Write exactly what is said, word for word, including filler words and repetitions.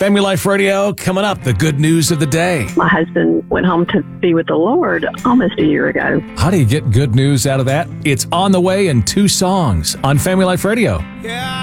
Family Life Radio, coming up, the good news of the day. My husband went home to be with the Lord almost a year ago. How do you get good news out of that? It's on the way in two songs on Family Life Radio. Yeah.